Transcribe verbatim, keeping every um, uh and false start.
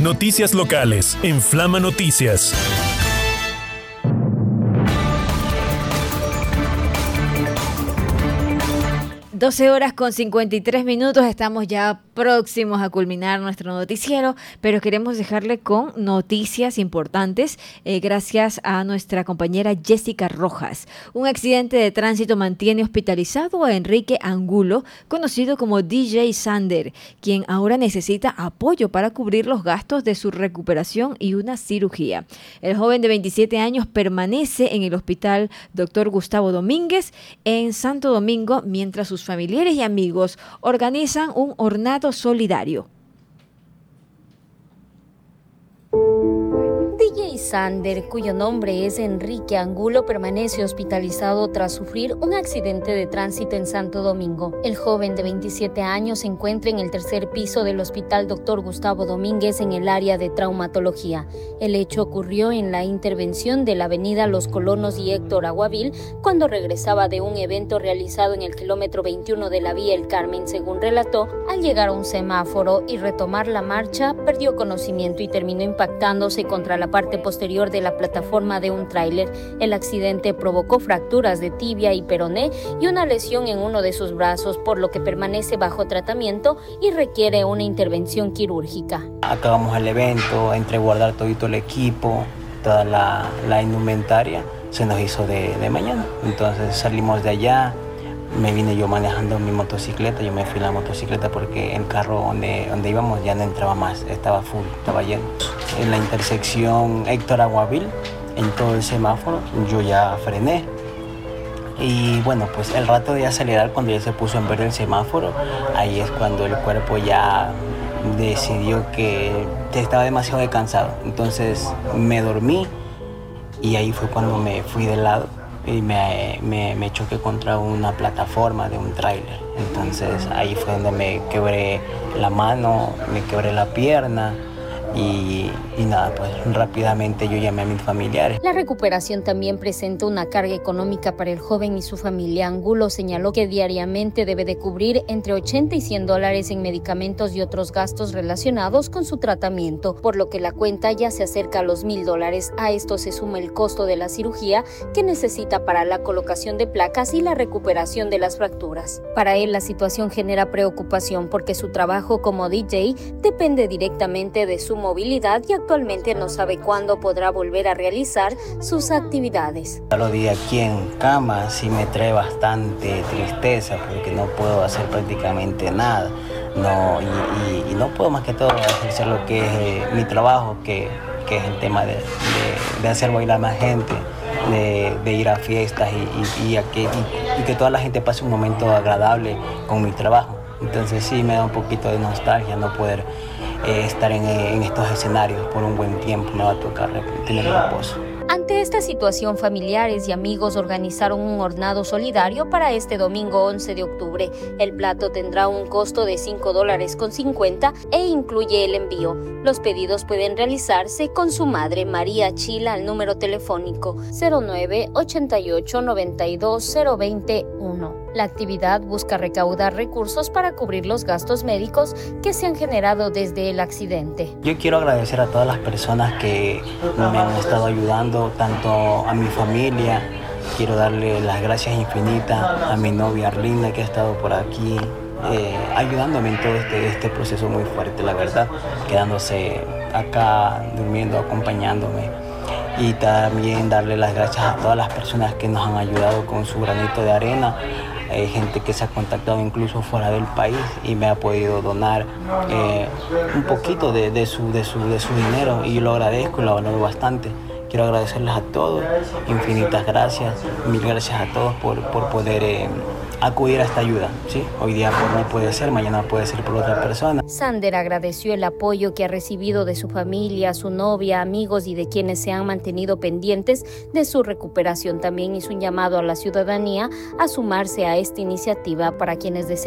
Noticias locales en Flama Noticias. doce horas con cincuenta y tres minutos, estamos ya próximos a culminar nuestro noticiero, pero queremos dejarle con noticias importantes eh, gracias a nuestra compañera Jessica Rojas. Un accidente de tránsito mantiene hospitalizado a Enrique Angulo, conocido como D J Sander, quien ahora necesita apoyo para cubrir los gastos de su recuperación y una cirugía. El joven de veintisiete años permanece en el hospital doctor Gustavo Domínguez en Santo Domingo, mientras sus familiares y amigos organizan un ornato solidario. D J Sander, cuyo nombre es Enrique Angulo, permanece hospitalizado tras sufrir un accidente de tránsito en Santo Domingo. El joven de veintisiete años se encuentra en el tercer piso del Hospital doctor Gustavo Domínguez en el área de traumatología. El hecho ocurrió en la intervención de la avenida Los Colonos y Héctor Aguavil cuando regresaba de un evento realizado en el kilómetro veintiuno de la vía El Carmen. Según relató, al llegar a un semáforo y retomar la marcha, perdió conocimiento y terminó impactándose contra la parte posterior de la plataforma de un tráiler. El accidente provocó fracturas de tibia y peroné y una lesión en uno de sus brazos, por lo que permanece bajo tratamiento y requiere una intervención quirúrgica. Acabamos el evento, entre guardar todito el equipo, toda la, la indumentaria, se nos hizo de, de mañana. Entonces salimos de allá, me vine yo manejando mi motocicleta, yo me fui en la motocicleta porque el carro donde, donde íbamos ya no entraba más, estaba full, estaba lleno. En la intersección Héctor Aguavil, en todo el semáforo, yo ya frené. Y bueno, pues el rato de acelerar, cuando ya se puso en verde el semáforo, ahí es cuando el cuerpo ya decidió que estaba demasiado cansado. Entonces me dormí y ahí fue cuando me fui de lado y me, me, me choqué contra una plataforma de un tráiler. Entonces ahí fue donde me quebré la mano, me quebré la pierna. Y, y nada, pues rápidamente yo llamé a mis familiares. La recuperación también presenta una carga económica para el joven y su familia. Angulo señaló que diariamente debe de cubrir entre ochenta y cien dólares en medicamentos y otros gastos relacionados con su tratamiento, por lo que la cuenta ya se acerca a los mil dólares. A esto se suma el costo de la cirugía que necesita para la colocación de placas y la recuperación de las fracturas. Para él la situación genera preocupación porque su trabajo como D J depende directamente de su movilidad y actualmente no sabe cuándo podrá volver a realizar sus actividades. Los días aquí en cama sí me trae bastante tristeza porque no puedo hacer prácticamente nada. No, y, y, y no puedo más que todo ejercer lo que es eh, mi trabajo, que, que es el tema de, de, de hacer bailar más gente, de, de ir a fiestas y, y, y, a que, y, y que toda la gente pase un momento agradable con mi trabajo. Entonces sí me da un poquito de nostalgia no poder eh, estar en, en estos escenarios por un buen tiempo. Me va a tocar tener reposo. Ante esta situación, familiares y amigos organizaron un hornado solidario para este domingo once de octubre. El plato tendrá un costo de cinco dólares con cincuenta e incluye el envío. Los pedidos pueden realizarse con su madre María Chila al número telefónico cero nueve ochenta y ocho noventa y dos cero veinte uno. La actividad busca recaudar recursos para cubrir los gastos médicos que se han generado desde el accidente. Yo quiero agradecer a todas las personas que me han estado ayudando, tanto a mi familia. Quiero darle las gracias infinitas a mi novia Arlinda, que ha estado por aquí eh, ayudándome en todo este, este proceso muy fuerte, la verdad, quedándose acá, durmiendo, acompañándome. Y también darle las gracias a todas las personas que nos han ayudado con su granito de arena. Hay gente que se ha contactado incluso fuera del país y me ha podido donar eh, un poquito de, de, su, de, su, de su dinero, y yo lo agradezco y lo valoro bastante. Quiero agradecerles a todos, infinitas gracias, mil gracias a todos por, por poder eh, acudir a esta ayuda, ¿sí? Hoy día por mí puede ser, mañana puede ser por otra persona. Sander agradeció el apoyo que ha recibido de su familia, su novia, amigos y de quienes se han mantenido pendientes de su recuperación. También hizo un llamado a la ciudadanía a sumarse a esta iniciativa para quienes deseen